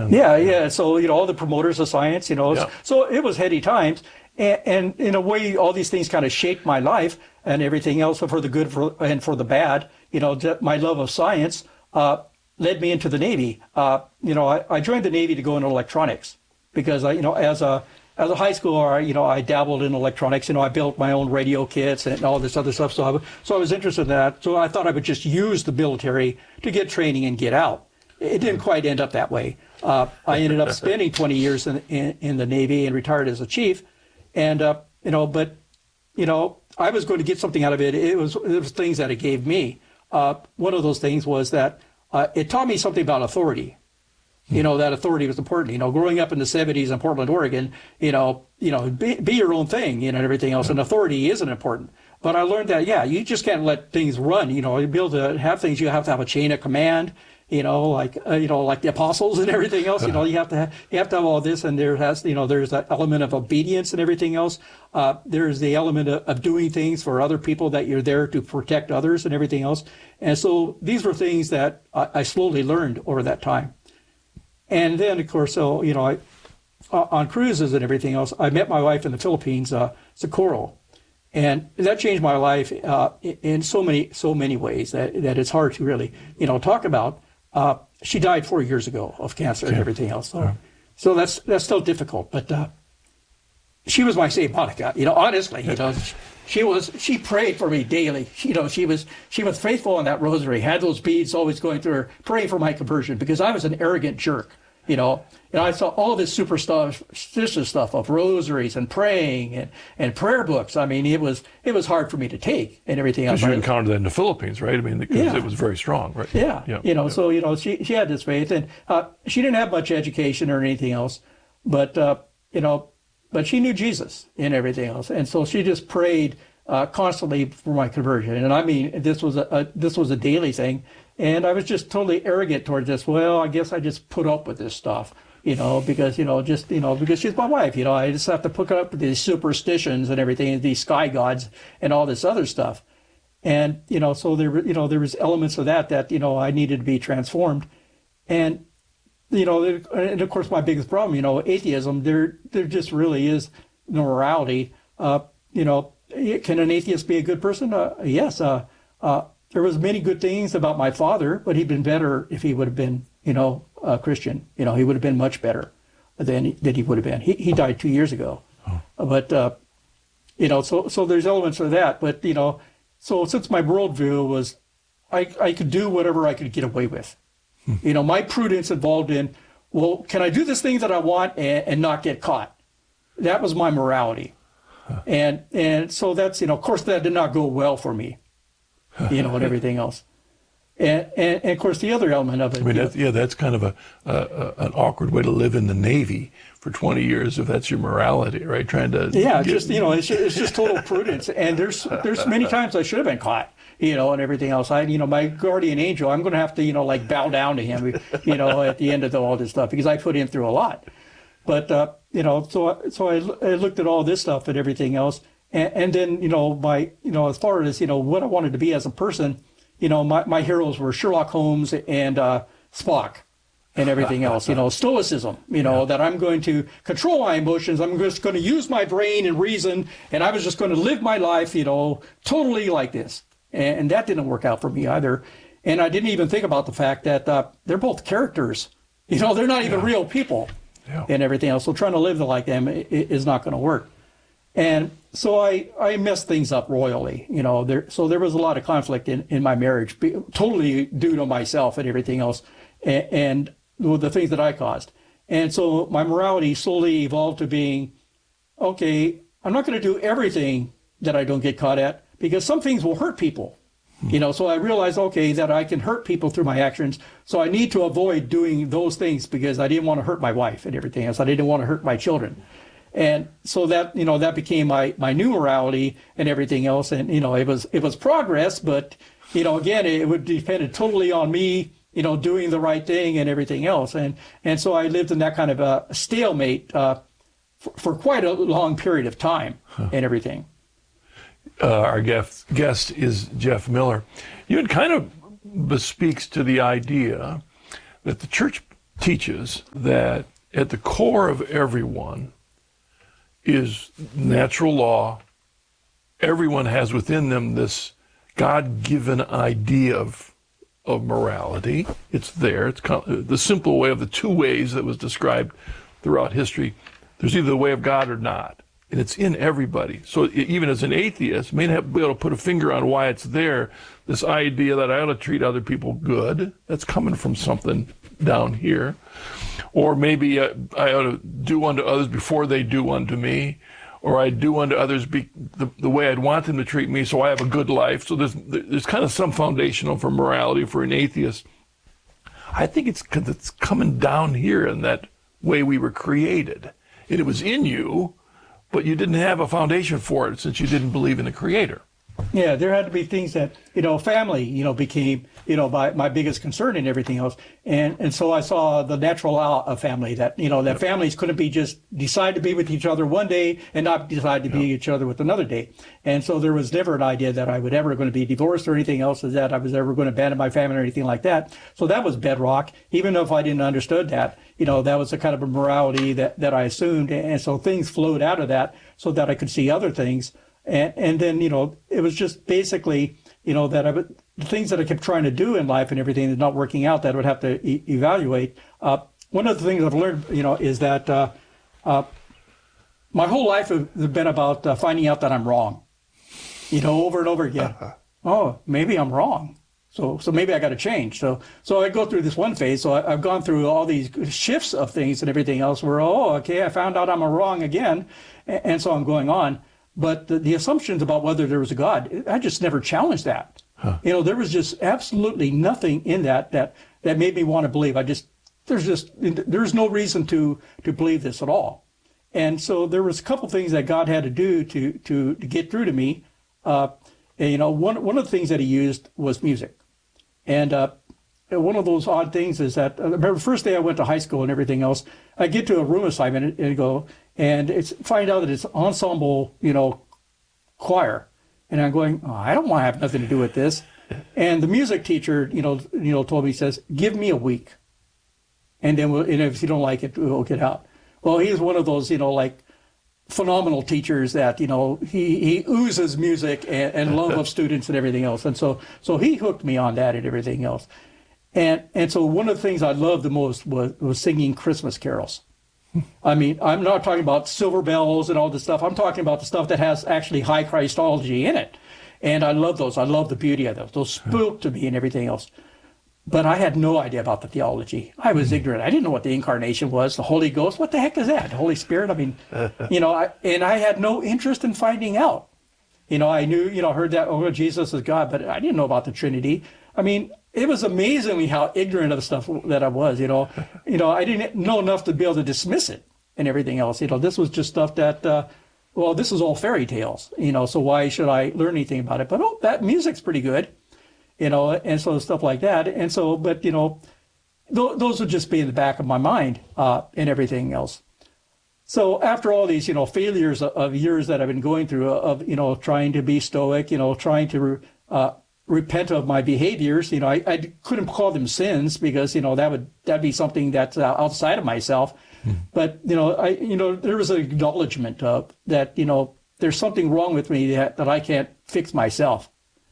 then. Yeah. So, all the promoters of science, Yeah. so it was heady times. And in a way, all these things kind of shaped my life and everything else for the good and for the bad. My love of science led me into the Navy. I joined the Navy to go into electronics because as a high schooler, I dabbled in electronics. I built my own radio kits and all this other stuff. So I was interested in that. So I thought I would just use the military to get training and get out. It didn't quite end up that way. I ended up spending 20 years in the Navy and retired as a chief. And, but I was going to get something out of it. It was things that it gave me. One of those things was that it taught me something about authority. That authority was important. Growing up in the 70s in Portland, Oregon, be your own thing, and everything else. And authority isn't important. But I learned that, you just can't let things run. To be able to have things, you have to have a chain of command. Like the apostles and everything else. You have to have all this, and there's that element of obedience and everything else. There's the element of doing things for other people, that you're there to protect others and everything else. And so these were things that I slowly learned over that time. And then, of course, on cruises and everything else, I met my wife in the Philippines, Socorro. And that changed my life in so many ways that it's hard to really, talk about. She died 4 years ago of cancer and everything else. So that's still difficult. But she was my Saint Monica. Honestly, she prayed for me daily. She was faithful in that rosary. Had those beads always going through her, praying for my conversion, because I was an arrogant jerk. And I saw all this superstitious stuff of rosaries and praying and prayer books. I mean, it was hard for me to take and everything else. Because you encountered that in the Philippines, right? I mean, because it was very strong, right? Yeah. So, she had this faith, and she didn't have much education or anything else, but she knew Jesus and everything else. And so she just prayed constantly for my conversion. And I mean, this was a daily thing. And I was just totally arrogant towards this. Well, I guess I just put up with this stuff, because she's my wife. I just have to put up with these superstitions and everything, these sky gods and all this other stuff. And, so there was elements of that I needed to be transformed. And, and of course, my biggest problem, atheism, there just really is no morality. Can an atheist be a good person? Yes. There was many good things about my father, but he'd been better if he would have been, a Christian. He would have been much better than he would have been. He died 2 years ago. But, so there's elements of that. But, so since my worldview was, I could do whatever I could get away with. My prudence involved in, well, can I do this thing that I want and not get caught? That was my morality. And so that's, of course, that did not go well for me. And everything else. And of course, the other element of it. I mean, that's kind of an awkward way to live in the Navy for 20 years, if that's your morality, right? Trying to. Yeah, it's just total prudence. And there's many times I should have been caught, and everything else. My guardian angel, I'm going to have to, bow down to him, at the end of all this stuff, because I put him through a lot. But, so I looked at all this stuff and everything else. And then, as far as, what I wanted to be as a person, my heroes were Sherlock Holmes and Spock and everything else, stoicism, that I'm going to control my emotions. I'm just going to use my brain and reason. And I was just going to live my life, totally like this. And that didn't work out for me either. And I didn't even think about the fact that they're both characters. They're not even real people and everything else. So trying to live like them is not going to work. And so I messed things up royally, so there was a lot of conflict in my marriage, totally due to myself and everything else, and the things that I caused. And so my morality slowly evolved to being, okay, I'm not going to do everything that I don't get caught at, because some things will hurt people. So I realized, okay, that I can hurt people through my actions. So I need to avoid doing those things, because I didn't want to hurt my wife and everything else. I didn't want to hurt my children. And so that, that became my new morality and everything else. And, it was progress, but, again, it would depend totally on me, doing the right thing and everything else. And so I lived in that kind of a stalemate for quite a long period of time and everything. Our guest is Jeff Miller. It kind of bespeaks to the idea that the church teaches that at the core of everyone is natural law. Everyone has within them this God-given idea of morality. It's there. It's the simple way of the two ways that was described throughout history. There's either the way of God or not. And it's in everybody. So even as an atheist, may not be able to put a finger on why it's there, this idea that I ought to treat other people good, that's coming from something down here. Or maybe I ought to do unto others before they do unto me. Or I do unto others the way I'd want them to treat me, so I have a good life. So there's kind of some foundational for morality for an atheist. I think it's coming down here in that way we were created. And it was in you, but you didn't have a foundation for it since you didn't believe in the Creator. Yeah, there had to be things that, family, became, my biggest concern and everything else. And so I saw the natural law of family that, that families couldn't be just decide to be with each other one day and not decide to be each other with another day. And so there was never an idea that I would ever going to be divorced or anything else, or that I was ever going to abandon my family or anything like that. So that was bedrock. Even if I didn't understood that, that was a kind of a morality that I assumed. And so things flowed out of that so that I could see other things. And then, it was just basically, that the things that I kept trying to do in life and everything that's not working out that I would have to evaluate. One of the things I've learned, is that my whole life has been about finding out that I'm wrong, over and over again. Oh, maybe I'm wrong. So maybe I got to change. So I go through this one phase. So I've gone through all these shifts of things and everything else where, okay, I found out I'm wrong again. And so I'm going on. But the assumptions about whether there was a God, I just never challenged that. Huh. There was just absolutely nothing in that made me want to believe. There's no reason to believe this at all. And so there was a couple things that God had to do to get through to me. One of the things that he used was music. And one of those odd things is that, I remember the first day I went to high school and everything else, I get to a room assignment and find out that it's ensemble, choir. And I'm going, I don't want to have nothing to do with this. And the music teacher, told me, he says, give me a week. And then and if you don't like it, we'll get out. Well, he's one of those, phenomenal teachers that, he oozes music and love of students and everything else. And so he hooked me on that and everything else. And so one of the things I loved the most was singing Christmas carols. I mean, I'm not talking about silver bells and all this stuff. I'm talking about the stuff that has actually high Christology in it. And I love those. I love the beauty of those. Those spoke to me and everything else. But I had no idea about the theology. I was ignorant. I didn't know what the incarnation was, the Holy Ghost. What the heck is that? The Holy Spirit? I mean, and I had no interest in finding out. I knew, heard that, Jesus is God, but I didn't know about the Trinity. I mean, it was amazingly how ignorant of the stuff that I was, I didn't know enough to be able to dismiss it and everything else. This was just stuff that, this is all fairy tales, so why should I learn anything about it? But, that music's pretty good, and so stuff like that. And so, but, those would just be in the back of my mind, and everything else. So after all these, failures of years that I've been going through of, trying to be stoic, trying to, repent of my behaviors, I couldn't call them sins because, that'd be something that's outside of myself. But, there was an acknowledgement of that, there's something wrong with me that I can't fix myself.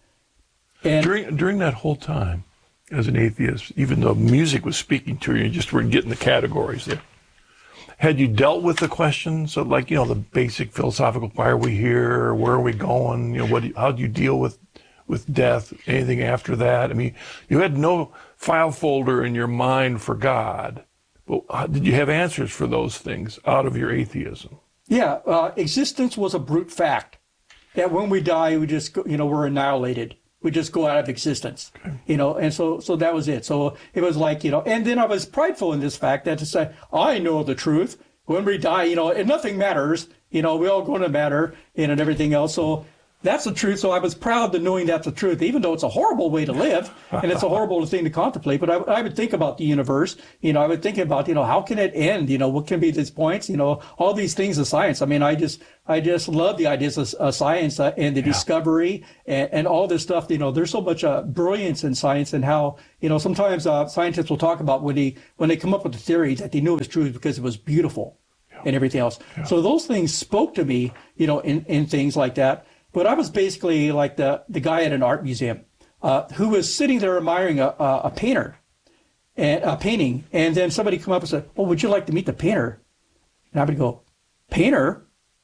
And during that whole time as an atheist, even though music was speaking to you, you just weren't getting the categories there. Had you dealt with the questions of the basic philosophical, why are we here? Where are we going? How do you deal with death, anything after that? I mean, you had no file folder in your mind for God. But did you have answers for those things out of your atheism? Yeah, existence was a brute fact. That when we die, we just, we're annihilated. We just go out of existence, okay. And so that was it. So it was like, and then I was prideful in this fact that to say, I know the truth. When we die, and nothing matters, we all going to matter, and everything else. So that's the truth. So I was proud to knowing that's the truth, even though it's a horrible way to live and it's a horrible thing to contemplate. But I would think about the universe. I would think about, how can it end? What can be these points? All these things of science. I mean, I just love the ideas of science and the discovery and all this stuff. There's so much brilliance in science, and how, sometimes scientists will talk about when they come up with a theory that they knew it was true because it was beautiful and everything else. Yeah. So those things spoke to me, in things like that. But I was basically like the guy at an art museum who was sitting there admiring a painter, and a painting, and then somebody come up and said, "Oh, would you like to meet the painter?" And I would go, "Painter?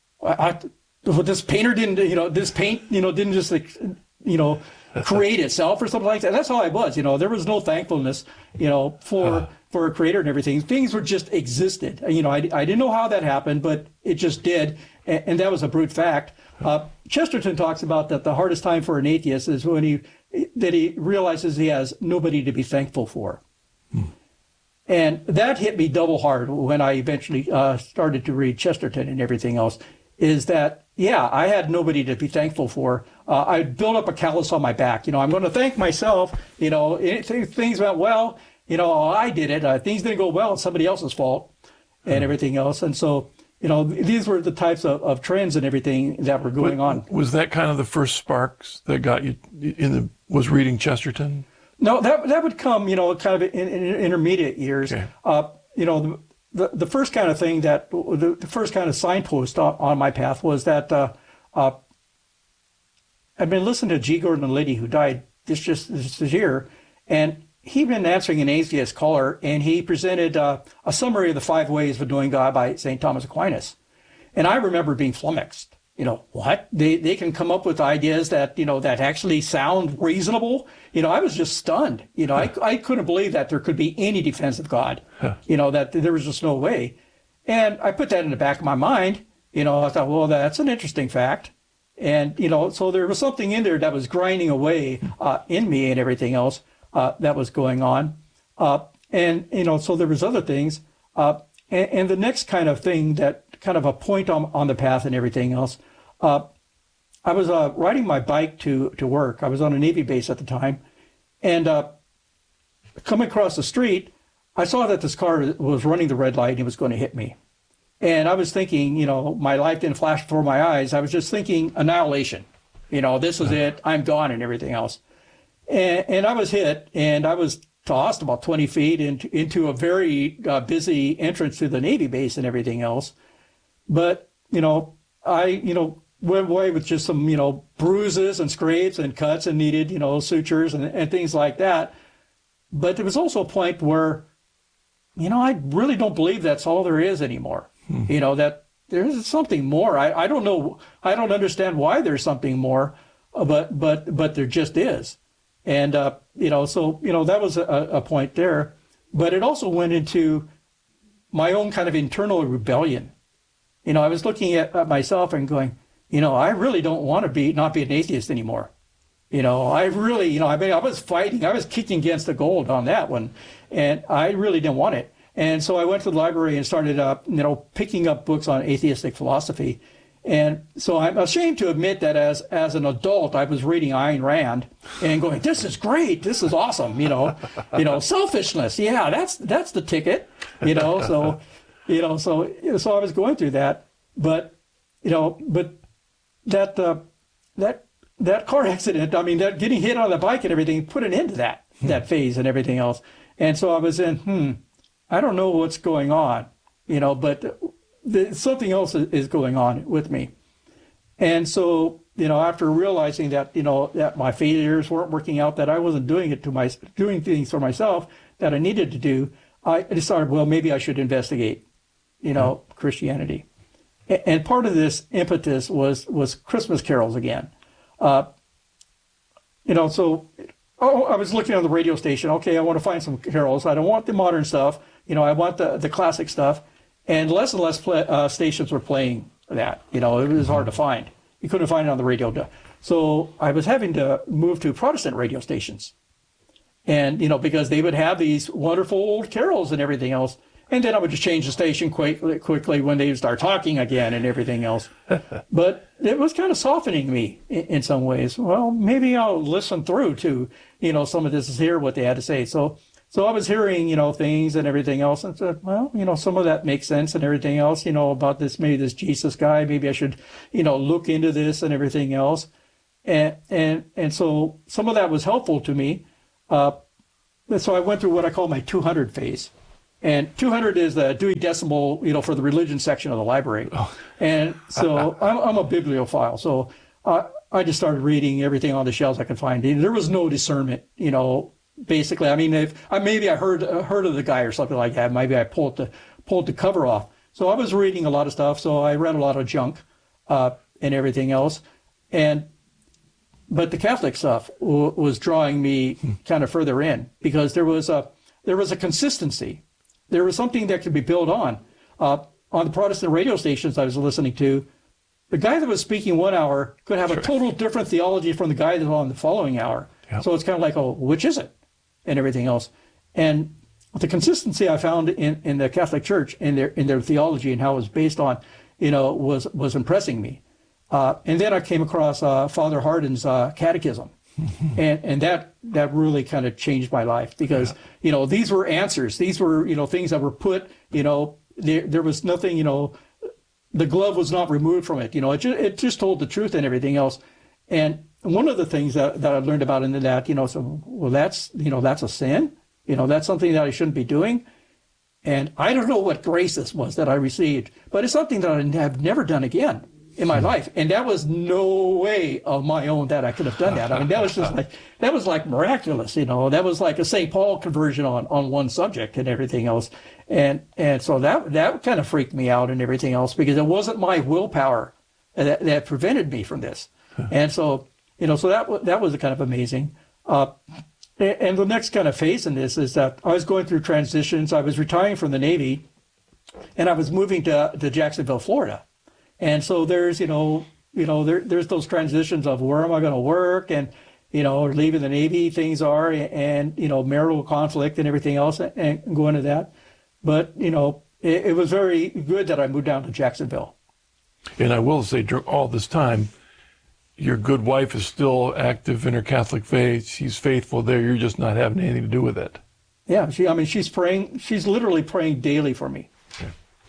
This painter didn't, this paint, didn't just, create itself or something like that." That's how I was. There was no thankfulness, for a creator and everything. Things were just existed. I didn't know how that happened, but it just did, and that was a brute fact. Chesterton talks about that the hardest time for an atheist is when he realizes he has nobody to be thankful for. And that hit me double hard when I eventually started to read Chesterton and everything else, is that, I had nobody to be thankful for. I built up a callus on my back. I'm going to thank myself. Things went well. I did it. Things didn't go well. It's somebody else's fault and everything else. And so, these were the types of trends and everything that were going on. Was that kind of the first sparks that got you was reading Chesterton? No, that would come, kind of in intermediate years. Okay. The first kind of thing the first kind of signpost on my path was that I'd been listening to G. Gordon Liddy, who died this year, and he'd been answering an atheist caller, and he presented a summary of the 5 ways of knowing God by St. Thomas Aquinas. And I remember being flummoxed. What? They can come up with ideas that, that actually sound reasonable. I was just stunned. I couldn't believe that there could be any defense of God, that there was just no way. And I put that in the back of my mind. I thought, well, that's an interesting fact. And, so there was something in there that was grinding away in me and everything else. That was going on. And so there was other things. And the next kind of thing, that kind of a point on the path and everything else, I was riding my bike to work. I was on a Navy base at the time. And coming across the street, I saw that this car was running the red light and it was going to hit me. And I was thinking, my life didn't flash before my eyes. I was just thinking annihilation. This is it. I'm gone and everything else. And I was hit, and I was tossed about 20 feet into a very busy entrance to the Navy base and everything else. But, I, went away with just some, bruises and scrapes and cuts and needed, sutures and things like that. But there was also a point where, I really don't believe that's all there is anymore. That there's something more. I don't know. I don't understand why there's something more, but there just is. And, so, that was a point there. But it also went into my own kind of internal rebellion. I was looking at myself and going, I really don't want to not be an atheist anymore. I really, I was fighting. I was kicking against the gold on that one. And I really didn't want it. And so I went to the library and started, picking up books on atheistic philosophy. And so I'm ashamed to admit that as an adult, I was reading Ayn Rand and going, this is great. This is awesome. Selfishness. Yeah, that's the ticket, so I was going through that, but that car accident, that getting hit on the bike and everything put an end to that phase and everything else. And so I was in, I don't know what's going on, but something else is going on with me. And so, after realizing that, that my failures weren't working out, that I wasn't doing things for myself that I needed to do, I decided, well, maybe I should investigate, Christianity. And part of this impetus was Christmas carols again. So, I was looking on the radio station. Okay, I want to find some carols. I don't want the modern stuff. I want the classic stuff. And less stations were playing that. It was hard to find. You couldn't find it on the radio. So I was having to move to Protestant radio stations. And, because they would have these wonderful old carols and everything else. And then I would just change the station quickly when they start talking again and everything else. But it was kind of softening me in some ways. Well, maybe I'll listen through to, some of this is here, what they had to say. So I was hearing, things and everything else, and said, well, some of that makes sense and everything else, about this, maybe this Jesus guy, maybe I should, look into this and everything else. And so some of that was helpful to me. So I went through what I call my 200 phase. And 200 is the Dewey Decimal, for the religion section of the library. Oh. And so I'm a bibliophile. So I just started reading everything on the shelves I could find. There was no discernment, basically. I mean, maybe I heard of the guy or something like that. Maybe I pulled the cover off. So I was reading a lot of stuff. So I read a lot of junk and everything else. But the Catholic stuff was drawing me kind of further in, because there was a consistency. There was something that could be built on. On the Protestant radio stations I was listening to, the guy that was speaking 1 hour could have a total different theology from the guy that was on the following hour. Yep. So it's kind of like, which is it? And everything else. And the consistency I found in the Catholic Church in their theology and how it was based on, was impressing me. And then I came across Father Hardin's catechism. And that really kind of changed my life, because, these were answers. These were, things that were put, there was nothing, the glove was not removed from it. It just told the truth and everything else. And one of the things that I learned about in that, that's a sin. That's something that I shouldn't be doing. And I don't know what grace this was that I received, but it's something that I have never done again in my life. And that was no way of my own that I could have done that. I mean, that was like miraculous, that was like a St. Paul conversion on one subject and everything else. And so that kind of freaked me out and everything else, because it wasn't my willpower that prevented me from this. And so, so that was kind of amazing. And the next kind of phase in this is that I was going through transitions. I was retiring from the Navy, and I was moving to Jacksonville, Florida. And so there's, there's those transitions of where am I going to work, and, leaving the Navy, things are, and, marital conflict and everything else, and go into that. But, it was very good that I moved down to Jacksonville. And I will say, during all this time, your good wife is still active in her Catholic faith. She's faithful there. You're just not having anything to do with it. Yeah, she's praying. She's literally praying daily for me. Yeah.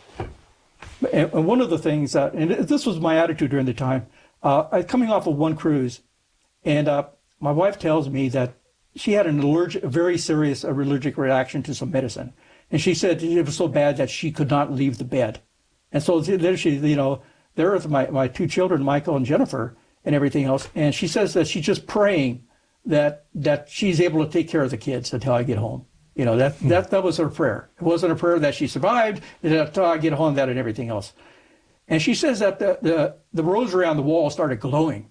And one of the things, and this was my attitude during the time, I was coming off of one cruise, and my wife tells me that she had a very serious allergic reaction to some medicine. And she said it was so bad that she could not leave the bed. And so there she, there are my two children, Michael and Jennifer, and everything else. And she says that she's just praying that she's able to take care of the kids until I get home. That was her prayer. It wasn't a prayer that she survived until I get home, that and everything else. And she says that the rosary on the wall started glowing.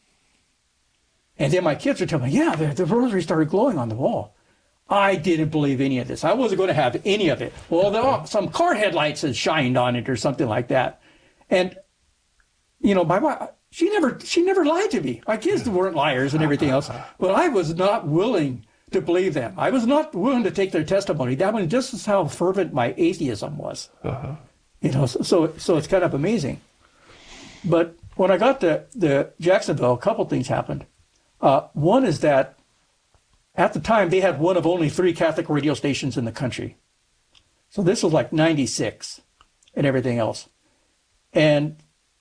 And then my kids are telling me, yeah, the rosary started glowing on the wall. I didn't believe any of this. I wasn't going to have any of it. Well, some car headlights had shined on it or something like that. And, my wife, she never lied to me. My kids weren't liars and everything else. But I was not willing to believe them. I was not willing to take their testimony. This is how fervent my atheism was. So it's kind of amazing. But when I got to Jacksonville, a couple things happened. One is that at the time they had one of only 3 Catholic radio stations in the country. So this was like 96 and everything else. And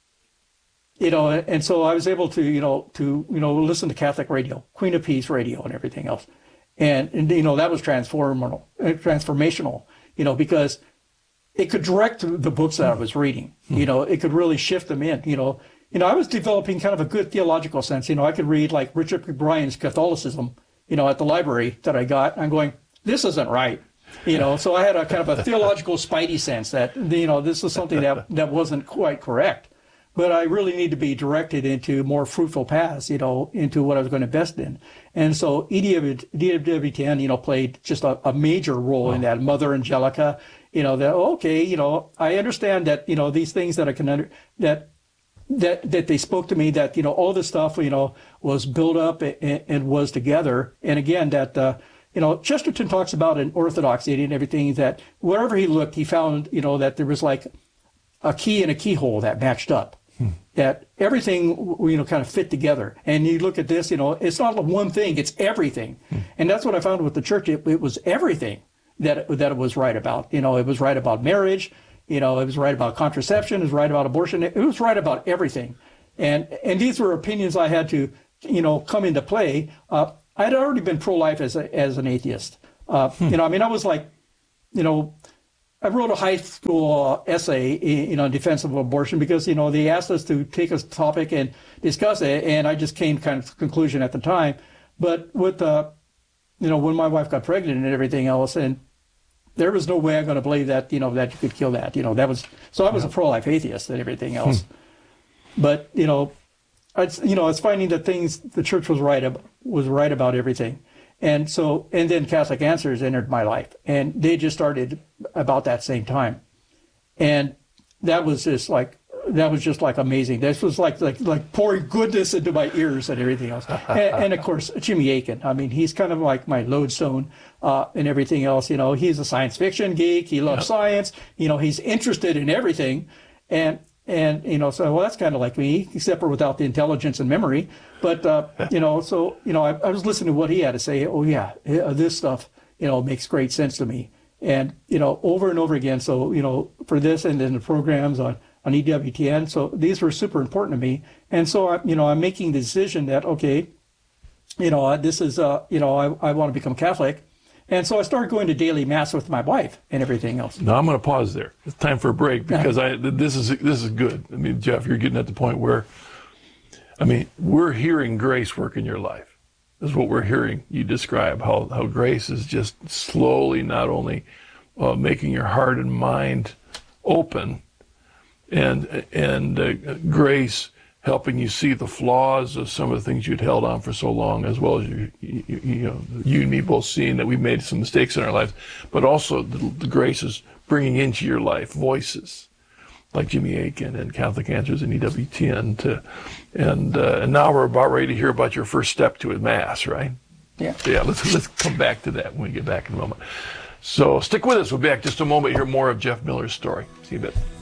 and so I was able to listen to Catholic radio, Queen of Peace radio and everything else. And that was transformational, because it could direct the books that I was reading. It could really shift them in. I was developing kind of a good theological sense. I could read like Richard P. Bryan's Catholicism, at the library that I got. I'm going, this isn't right. So I had a kind of a theological spidey sense that, this is something that wasn't quite correct. But I really need to be directed into more fruitful paths, into what I was going to invest in. And so EWTN, played just a major role in that. Mother Angelica, I understand that, these things that I can that they spoke to me, that, all this stuff, was built up and was together. And again, that, Chesterton talks about in orthodoxy and everything that wherever he looked, he found, that there was like a key and a keyhole that matched up. That everything, kind of fit together. And you look at this, it's not one thing, it's everything. And that's what I found with the church. It was everything that it was right about. It was right about marriage. It was right about contraception. It was right about abortion. It was right about everything. And these were opinions I had to, come into play. I'd already been pro-life as an atheist. I was like, I wrote a high school essay, in defense of abortion because, they asked us to take a topic and discuss it. And I just came kind of to the conclusion at the time. But with, when my wife got pregnant and everything else, and there was no way I'm going to believe that, that you could kill that. So I was a pro-life atheist and everything else. But, I was finding that the church was right about everything. And then Catholic Answers entered my life, and they just started about that same time. And that was just like amazing. This was like pouring goodness into my ears and everything else. And of course, Jimmy Akin. I mean, he's kind of like my lodestone, and everything else. He's a science fiction geek. He loves science. He's interested in everything. So that's kind of like me, except for without the intelligence and memory. But, I was listening to what he had to say. Oh, yeah, this stuff, makes great sense to me. And, over and over again. So, for this and then the programs on EWTN. So these were super important to me. And so, I'm making the decision that, okay, this is, I want to become Catholic. And so I started going to daily mass with my wife and everything else. Now I'm going to pause there. It's time for a break because this is good. I mean, Jeff, you're getting at the point where, we're hearing grace work in your life. This is what we're hearing you describe, how grace is just slowly not only making your heart and mind open, and grace helping you see the flaws of some of the things you'd held on for so long, as well as you and me both seeing that we made some mistakes in our lives, but also the grace is bringing into your life voices like Jimmy Akin and Catholic Answers and EWTN and now we're about ready to hear about your first step to a mass, right? Yeah. So let's come back to that when we get back in a moment. So stick with us. We'll be back just a moment to hear more of Jeff Miller's story. See you in a bit.